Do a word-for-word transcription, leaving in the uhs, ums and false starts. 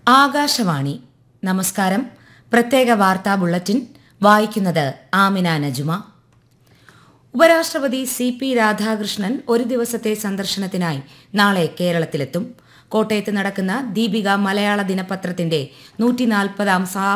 ആകാശവാണി. നമസ്കാരം. പ്രത്യേക വാർത്താ ബുള്ളറ്റിൻ വായിക്കുന്നത് ആമിന നജുമ. ഉപരാഷ്ട്രപതി സി പി രാധാകൃഷ്ണൻ ഒരു ദിവസത്തെ സന്ദർശനത്തിനായി നാളെ കേരളത്തിലെത്തും. കോട്ടയത്ത് നടക്കുന്ന ദീപിക മലയാള ദിനപത്രത്തിന്റെ നൂറ്റിനാൽപ്പതാം